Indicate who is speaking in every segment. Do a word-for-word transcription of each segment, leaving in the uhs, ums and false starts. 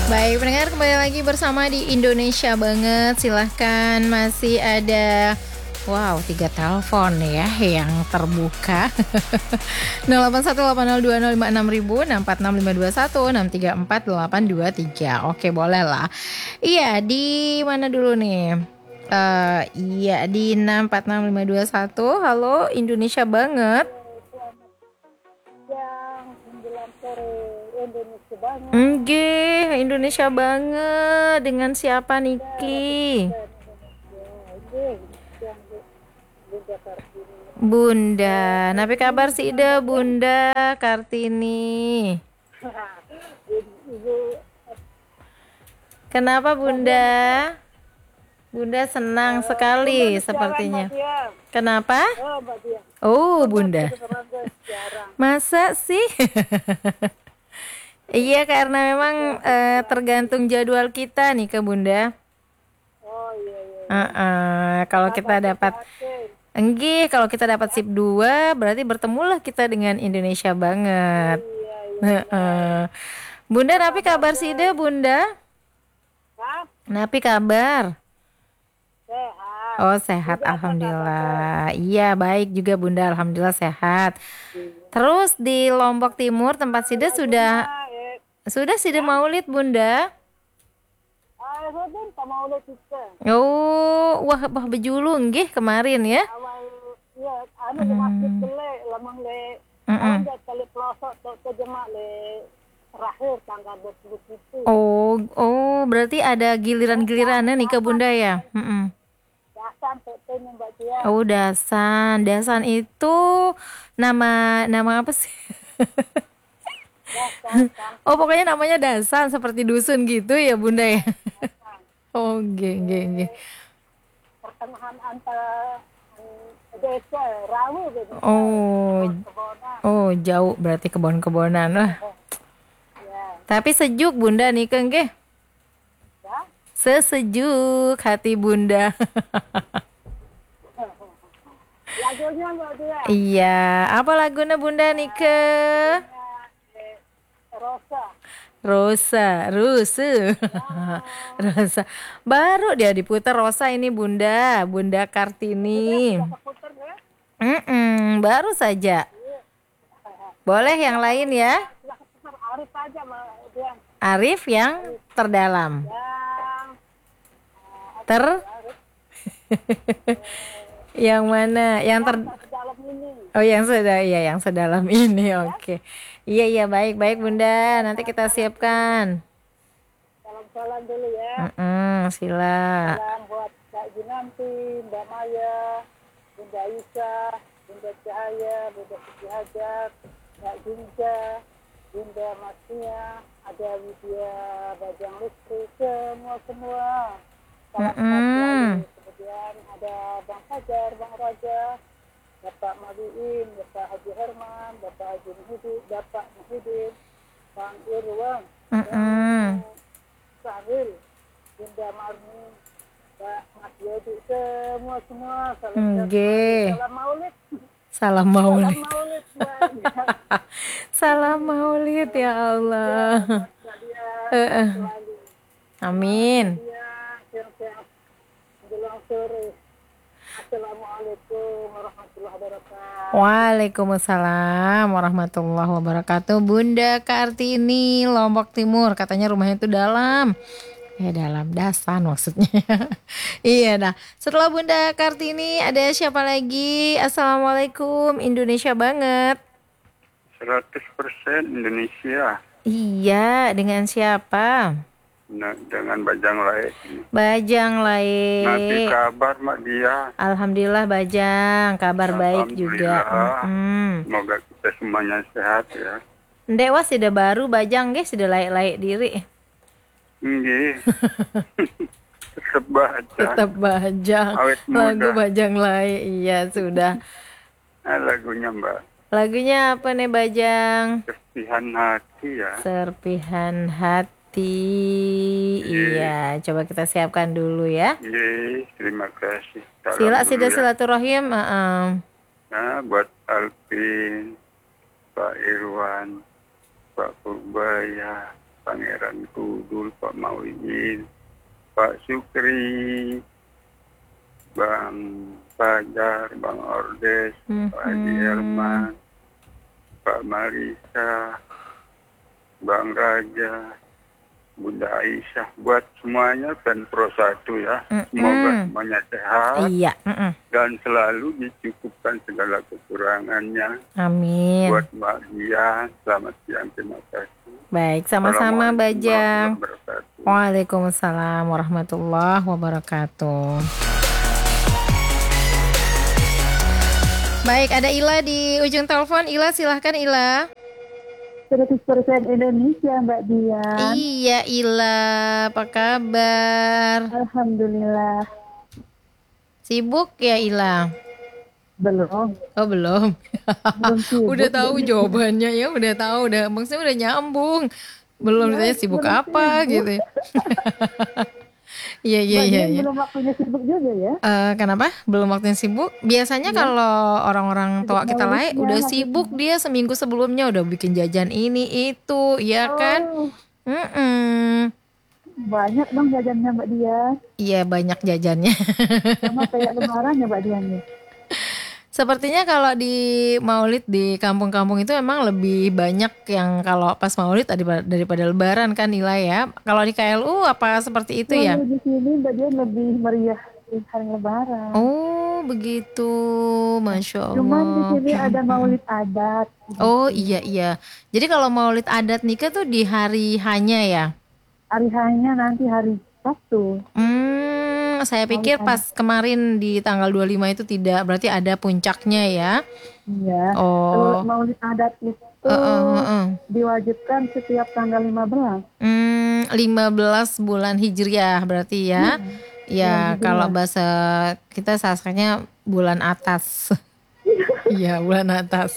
Speaker 1: Baik, pendengar kembali lagi bersama di Indonesia Banget. Silahkan, masih ada wow, tiga telepon ya yang terbuka. nol delapan satu delapan nol dua nol lima enam ribu, enam empat enam lima dua satu, enam tiga empat delapan dua tiga. Oke, boleh lah. Iya, di mana dulu nih? Eh, iya, di enam empat enam lima dua satu. Halo, Indonesia Banget.
Speaker 2: Yang menjelang sore Indonesia Banget.
Speaker 1: Nggih, Indonesia Banget. Dengan siapa Niki? Bunda, napi kabar sih ide Bunda Kartini. Kenapa Bunda? Bunda senang sekali sepertinya. Kenapa? Oh, Bunda. Masa sih? Iya, karena memang eh, tergantung jadwal kita nih ke Bunda.
Speaker 2: Oh iya iya.
Speaker 1: Uh-uh. Kalau kita dapat enggih, kalau kita dapat sip dua, berarti bertemulah kita dengan Indonesia Banget.
Speaker 2: Iya iya.
Speaker 1: Uh-uh. Bunda, napi kabar sih deh, Bunda?
Speaker 2: Hah?
Speaker 1: Napi kabar?
Speaker 2: Sehat.
Speaker 1: Oh, sehat, alhamdulillah. Iya, baik juga Bunda, alhamdulillah sehat. Terus di Lombok Timur tempat Sida sudah sudah Sida Maulid Bunda?
Speaker 2: Ah, Robin tak mau lihat kita.
Speaker 1: Oh, wah wah bejulu nggih kemarin ya.
Speaker 2: Awal ya, anu di masjid belek, lamang le.
Speaker 1: Mm-mm.
Speaker 2: Ada kali pelosok tok ke jemaah le terakhir tanggal dua puluh tujuh.
Speaker 1: Oh, oh, berarti ada giliran-gilirannya nih ke Bunda ya? Mm-mm.
Speaker 2: Dasan petenya Mbak Tia.
Speaker 1: Oh, Dasan. Dasan itu nama nama apa sih?
Speaker 2: Dasan, dasan.
Speaker 1: Oh, pokoknya namanya Dasan seperti dusun gitu ya, Bunda ya. Oh, nggih, nggih, nggih.
Speaker 2: Pertengahan antara mm, desa Rawu gitu.
Speaker 1: Oh,
Speaker 2: Kebonan.
Speaker 1: oh jauh berarti kebon-kebonan lah.
Speaker 2: Ya.
Speaker 1: Tapi sejuk Bunda nih nggih.
Speaker 2: Ya.
Speaker 1: Sesejuk hati Bunda.
Speaker 2: Lagunya Mbak Tia.
Speaker 1: Iya, apa lagunya Bunda Nike?
Speaker 2: Eh, Rosa.
Speaker 1: Rosa, Rusu. Rosa. Baru dia diputar Rosa ini Bunda, Bunda Kartini.
Speaker 2: Putar ya.
Speaker 1: Mm-mm, baru saja. Boleh yang lain ya?
Speaker 2: Silahkan putar Arif aja Mbak Tia.
Speaker 1: Arif yang terdalam.
Speaker 2: Yang
Speaker 1: Ter Yang mana? Yang ter
Speaker 2: dalam ini.
Speaker 1: Oh, yang sudah, iya, yang sedalam ini. Oke. Iya, iya, baik, baik Bunda. Nanti kita siapkan.
Speaker 2: Salam-salam dulu ya.
Speaker 1: Mm-mm, sila.
Speaker 2: Salam buat Kak Jinanti, Mbak Maya, Bunda Aisyah, Bunda Cahaya, Bunda Siti Hajar, Kak Jinja, Bunda Masnia, ada Widya Bajang Lestri, semua-semua. Salam
Speaker 1: Mm-mm.
Speaker 2: selalu. Kemudian ada Bang Fajar, Bang Raja, Bapak Mabiin, Bapak Haji Herman, Bapak Haji Muhyiddin, Bapak Muhyiddin, Bang Irwan,
Speaker 1: Mm-mm.
Speaker 2: Sahril, Bunda Marni, Pak Mas Yodi, semua semua salam
Speaker 1: Nggih.
Speaker 2: salam maulid,
Speaker 1: Salam
Speaker 2: salam
Speaker 1: maulid.
Speaker 2: maulid, Mbak.
Speaker 1: Salam maulid ya Allah.
Speaker 2: Kalian
Speaker 1: Eh, eh.
Speaker 2: selalu
Speaker 1: Amin.
Speaker 2: ya, siang-siang menjelang sore. Assalamualaikum warahmatullahi wabarakatuh.
Speaker 1: Waalaikumsalam warahmatullahi wabarakatuh. Bunda Kartini, Lombok Timur, katanya rumahnya itu dalam. Ya, dalam Dasan maksudnya. Iya, nah. Setelah Bunda Kartini ada siapa lagi? Assalamualaikum, Indonesia Banget.
Speaker 3: seratus persen Indonesia.
Speaker 1: Iya, dengan siapa?
Speaker 3: Nah, dengan Bajang Lae.
Speaker 1: Bajang
Speaker 3: Nanti
Speaker 1: Lae.
Speaker 3: kabar Mak Dia.
Speaker 1: Alhamdulillah Bajang, kabar baik juga.
Speaker 3: Alhamdulillah.
Speaker 1: Mm-mm.
Speaker 3: Semoga kita semuanya sehat ya.
Speaker 1: Dewa sudah baru Bajang guys, sudah layak-layak diri.
Speaker 3: Nggih. Tetap baca.
Speaker 1: Tetap Bajang.
Speaker 3: Awet
Speaker 1: Lagu
Speaker 3: muda.
Speaker 1: Bajang layak. Iya, sudah.
Speaker 3: Nah, lagunya Mbak.
Speaker 1: Lagunya apa nih Bajang?
Speaker 3: Serpihan hati ya.
Speaker 1: Serpihan hati. Iya, coba kita siapkan dulu ya.
Speaker 3: Nggih, terima kasih. Salam
Speaker 1: Sila
Speaker 3: dulu
Speaker 1: sida
Speaker 3: ya.
Speaker 1: silaturahim. Uh-uh.
Speaker 3: Nah, buat Alvin, Pak Irwan, Pak Purbaya, Pangeran Kudul, Pak Maulidin, Pak Sukri, Bang Fajar, Bang Ordes, Pak Haji Herman, Pak Marisa, Bang Raja, Bunda Aisyah, buat semuanya dan Pro satu ya.
Speaker 1: Mm-mm.
Speaker 3: Semoga semuanya sehat
Speaker 1: Iya. Mm-mm.
Speaker 3: dan selalu dicukupkan segala kekurangannya.
Speaker 1: Amin.
Speaker 3: Buat Mbak Dian, selamat siang, terima kasih.
Speaker 1: Baik, sama-sama
Speaker 3: Assalamualaikum
Speaker 1: Bajang.
Speaker 3: warahmatullahi wabarakatuh.
Speaker 1: Waalaikumsalam warahmatullahi wabarakatuh. Baik, ada Ila di ujung telepon. Ila, silahkan Ila.
Speaker 2: seratus persen Indonesia, Mbak Dian.
Speaker 1: Iya Ila, apa kabar?
Speaker 2: Alhamdulillah.
Speaker 1: Sibuk ya Ila?
Speaker 2: Belum.
Speaker 1: Oh belum.
Speaker 2: Belum sibuk.
Speaker 1: Udah tahu jawabannya ya, udah tahu, udah maksudnya udah nyambung. Belum
Speaker 2: Ya,
Speaker 1: ditanya sibuk
Speaker 2: belum
Speaker 1: apa
Speaker 2: sibuk.
Speaker 1: gitu. Iya iya
Speaker 2: Mbak
Speaker 1: iya.
Speaker 2: Dian
Speaker 1: iya.
Speaker 2: belum waktunya sibuk juga ya.
Speaker 1: Eh, kenapa? Belum waktunya sibuk? Biasanya
Speaker 2: Iya.
Speaker 1: kalau orang-orang tua kita lain
Speaker 2: Maulidnya
Speaker 1: udah
Speaker 2: masih
Speaker 1: sibuk dia seminggu sebelumnya udah bikin jajan ini itu, ya kan?
Speaker 2: Oh,
Speaker 1: Mm-mm.
Speaker 2: banyak dong jajannya Mbak Dian.
Speaker 1: Iya banyak jajannya.
Speaker 2: Sama kayak lebaran ya Mbak Dian ya.
Speaker 1: Sepertinya kalau di Maulid di kampung-kampung itu emang lebih banyak yang kalau pas Maulid daripada, daripada Lebaran kan Nila ya. Kalau di K L U apa seperti itu ya?
Speaker 2: Kalau di sini Mbak Dian lebih meriah di hari lebaran.
Speaker 1: Oh begitu, Masya Allah.
Speaker 2: Cuman di sini ada maulid adat.
Speaker 1: Oh iya iya. Jadi kalau Maulid adat nikah tuh di hari hanya ya?
Speaker 2: Hari hanya nanti hari Sabtu.
Speaker 1: Hmm, saya pikir
Speaker 2: Maulid
Speaker 1: pas kemarin di tanggal dua puluh lima itu tidak, berarti ada puncaknya ya?
Speaker 2: Iya.
Speaker 1: Oh,
Speaker 2: Kalau maulid adat itu
Speaker 1: uh, uh, uh, uh.
Speaker 2: diwajibkan setiap tanggal lima belas.
Speaker 1: Hmm, lima belas bulan Hijriah berarti ya? Ya,
Speaker 2: bulan
Speaker 1: kalau
Speaker 2: Hijriah.
Speaker 1: bahasa kita saskranya bulan atas. Iya, bulan atas.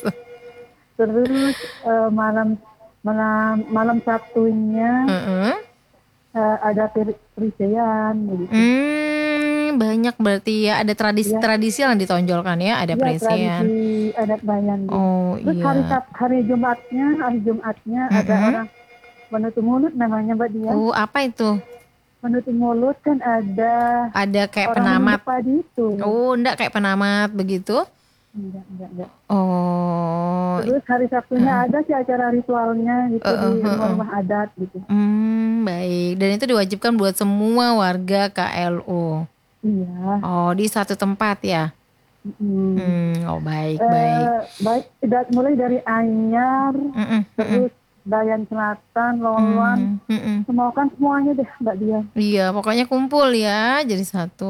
Speaker 2: Terus eh, malam malam malam Sabtunya
Speaker 1: Uh-uh.
Speaker 2: eh, ada per- perisian gitu.
Speaker 1: Hmm, banyak berarti ya, ada tradisi-tradisi yang ditonjolkan ya, ada
Speaker 2: Iya,
Speaker 1: perisian.
Speaker 2: tradisi adat Bayan gitu.
Speaker 1: Oh
Speaker 2: Terus hari
Speaker 1: iya.
Speaker 2: Sab- hari Jumatnya, hari Jumatnya ada
Speaker 1: Mm-mm.
Speaker 2: orang menutup mulut namanya Mbak Dian.
Speaker 1: Oh, apa itu?
Speaker 2: Menutup mulut kan ada
Speaker 1: Ada kayak
Speaker 2: orang
Speaker 1: penamat.
Speaker 2: minum padi itu.
Speaker 1: Oh, enggak kayak penamat begitu?
Speaker 2: Enggak, enggak, enggak.
Speaker 1: Oh,
Speaker 2: Terus hari Sabtunya ada sih acara ritualnya gitu
Speaker 1: Uh, uh,
Speaker 2: di
Speaker 1: uh, uh.
Speaker 2: rumah-rumah adat gitu.
Speaker 1: hmm, baik. Dan itu diwajibkan buat semua warga K L U.
Speaker 2: Iya.
Speaker 1: Oh, di satu tempat ya?
Speaker 2: Mm.
Speaker 1: Hmm, oh baik,
Speaker 2: Eh,
Speaker 1: baik.
Speaker 2: baik, da- mulai dari Anyar,
Speaker 1: Mm-mm, mm-mm,
Speaker 2: terus Bayan Selatan, Loluan,
Speaker 1: mm, mm-mm.
Speaker 2: semua kan semuanya deh Mbak Dian.
Speaker 1: Iya, pokoknya kumpul ya, jadi satu.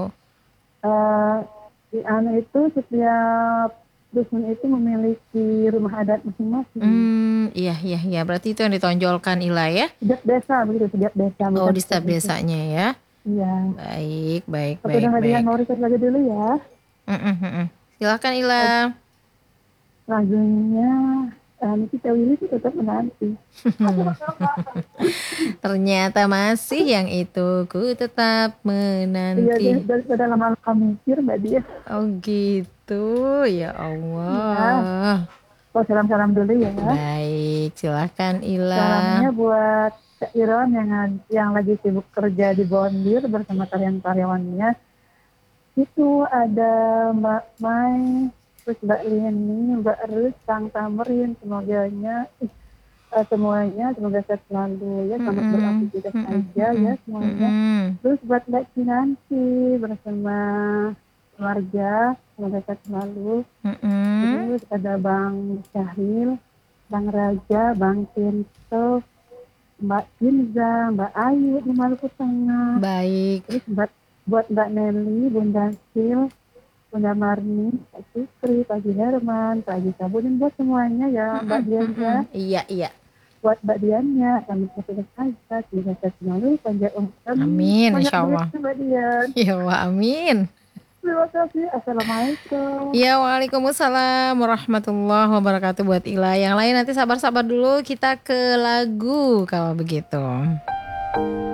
Speaker 2: Eh, di anu itu setiap dusun itu memiliki rumah adat masing-masing.
Speaker 1: Hmm, iya, iya, iya. Berarti itu yang ditonjolkan Ila ya?
Speaker 2: Setiap desa begitu, setiap desa.
Speaker 1: Oh,
Speaker 2: bukan
Speaker 1: di setiap
Speaker 2: desa.
Speaker 1: desanya ya?
Speaker 2: Iya.
Speaker 1: Baik, baik,
Speaker 2: Oke,
Speaker 1: baik,
Speaker 2: Mbak Dian
Speaker 1: baik.
Speaker 2: mau request lagi dulu ya.
Speaker 1: Mm-mm, mm-mm. Silakan Ila.
Speaker 2: Lagunya eh, Nikita Willy itu tetap menanti.
Speaker 1: Ternyata masih yang itu, ku tetap
Speaker 2: Iya,
Speaker 1: menanti.
Speaker 2: dari- daripada lama-lama mikir Mbak Dian.
Speaker 1: Oh gitu, ya Allah.
Speaker 2: Oh, salam-salam dulu ya.
Speaker 1: Baik, silakan Ila.
Speaker 2: Salamnya buat Kak Iron yang yang lagi sibuk kerja di Bondir bersama karyawan-karyawannya. Itu ada Mbak Mai, terus Mbak Lini, Mbak Rus, Kang Tamrin, semoganya ih, eh, semuanya semoga sehat selalu ya, selamat
Speaker 1: Mm-mm,
Speaker 2: beraktivitas
Speaker 1: mm-mm,
Speaker 2: aja ya semuanya.
Speaker 1: Mm-mm.
Speaker 2: Terus buat Mbak Kinanti bersama keluarga, semoga sehat selalu.
Speaker 1: Mm-mm.
Speaker 2: Terus ada Bang Syahril, Bang Raja, Bang Tinto, Mbak Inza, Mbak Ayu di Maluku Tengah.
Speaker 1: Baik.
Speaker 2: Terus buat, buat Mbak Nelly, Bunda Sil, Bunda Marni, Pak Sukri, Pak Haji Herman, Pak Haji Sabudin, buat semuanya ya Mbak Dian ya.
Speaker 1: Iya, iya.
Speaker 2: Buat Mbak Diannya, kami kasih saja, semoga sehat selalu, panjang umur.
Speaker 1: Amin,
Speaker 2: Banyak
Speaker 1: insya Allah.
Speaker 2: duitnya, Mbak Dian.
Speaker 1: Ya Allah, amin.
Speaker 2: Terima kasih. Assalamualaikum.
Speaker 1: Ya, waalaikumsalam warahmatullahi wabarakatuh buat Ila. Yang lain nanti sabar-sabar dulu, kita ke lagu kalau begitu.